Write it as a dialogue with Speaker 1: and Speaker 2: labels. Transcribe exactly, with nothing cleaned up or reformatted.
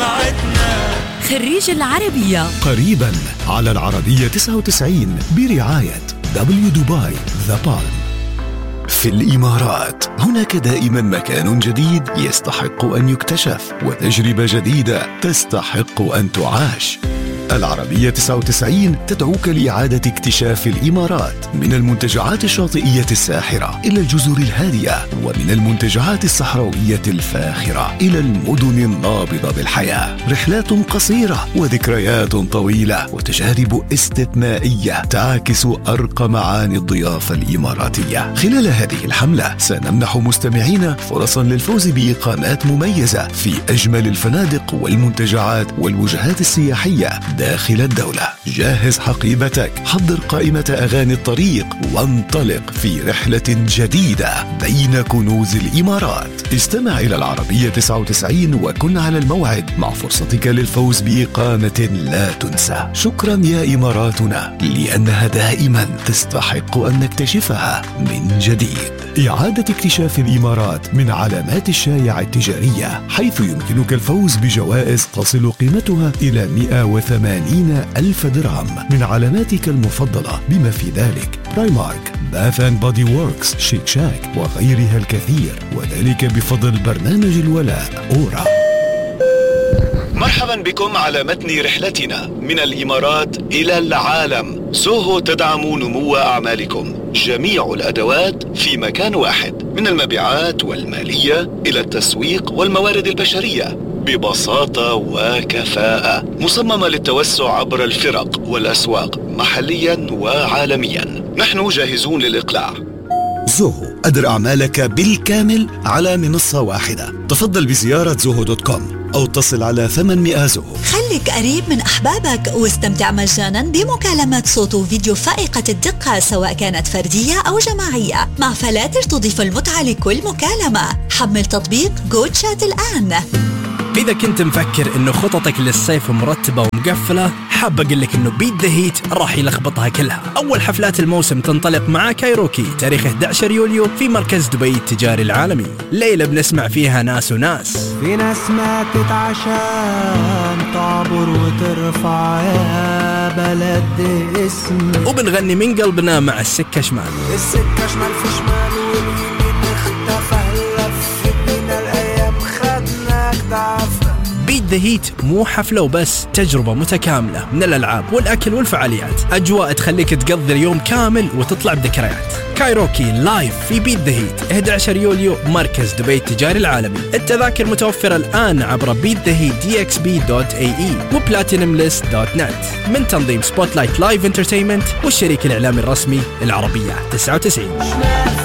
Speaker 1: جامعتنا.
Speaker 2: خريج العربية
Speaker 3: قريبا على العربية تسعة وتسعين برعاية دبليو دبي ذا بالم. في الإمارات هناك دائما مكان جديد يستحق أن يكتشف وتجربة جديدة تستحق أن تعاش. العربية تسعة وتسعين تدعوك لإعادة اكتشاف الإمارات، من المنتجعات الشاطئية الساحرة إلى الجزر الهادئة، ومن المنتجعات الصحراوية الفاخرة إلى المدن النابضة بالحياة. رحلات قصيرة وذكريات طويلة وتجارب استثنائية تعكس أرقى معاني الضيافة الإماراتية. خلال هذه الحملة سنمنح مستمعينا فرصا للفوز بإقامات مميزة في أجمل الفنادق والمنتجعات والوجهات السياحية داخل الدولة. جهز حقيبتك، حضر قائمة أغاني الطريق، وانطلق في رحلة جديدة بين كنوز الإمارات. استمع إلى العربية تسعة وتسعين وكن على الموعد مع فرصتك للفوز بإقامة لا تنسى. شكرا يا إماراتنا، لأنها دائما تستحق أن نكتشفها من جديد. إعادة اكتشاف الإمارات من علامات الشايع التجارية، حيث يمكنك الفوز بجوائز تصل قيمتها إلى مئة وثمانين ألف درهم من علاماتك المفضلة، بما في ذلك برايمارك، باث أند بودي ووركس، شيك شاك وغيرها الكثير، وذلك بفضل برنامج الولاء أورا. مرحبا بكم على متن رحلتنا من الإمارات إلى العالم. سوهو تدعم نمو أعمالكم. جميع الأدوات في مكان واحد، من المبيعات والمالية إلى التسويق والموارد البشرية، ببساطة وكفاءة، مصممة للتوسع عبر الفرق والأسواق محليا وعالميا. نحن جاهزون للإقلاع. زوهو، أدر أعمالك بالكامل على منصة واحدة. تفضل بزيارة زوهو دوت كوم أو اتصل على ثمانمئة زوهو.
Speaker 4: خليك قريب من أحبابك واستمتع مجانا بمكالمات صوت وفيديو فائقة الدقة، سواء كانت فردية أو جماعية، مع فلاتر تضيف المتعة لكل مكالمة. حمل تطبيق جو تشات الآن.
Speaker 5: إذا كنت مفكر إنه خططك للصيف مرتبة ومقفلة، حاب أقول لك إنه بيت ذا هيت راح يلخبطها كلها. أول حفلات الموسم تنطلق مع كايروكي تاريخ أحد عشر يوليو في مركز دبي التجاري العالمي. ليلة بنسمع فيها ناس وناس.
Speaker 6: في ناس ماتت عشان تعبر وترفع يا بلد اسم،
Speaker 5: وبنغني من قلبنا مع السكة شمال.
Speaker 6: السكة شمال في شمال واليمين اختفى، لف بينا الأيام خدناك ضعفة.
Speaker 5: بيت ذا هيت مو حفلة وبس، تجربة متكاملة من الألعاب والأكل والفعاليات، أجواء تخليك تقضي اليوم كامل وتطلع بذكريات. كايروكي لايف في بيت ذا هيت أحد عشر يوليو مركز دبي التجاري العالمي. التذاكر متوفرة الآن عبر بيت ذا هيت دي إكس بي دوت إيه إي وبلاتينم ليست دوت نت من تنظيم سبوتلايت لايف انترتينمنت والشريك الإعلامي الرسمي العربية تسعة وتسعين.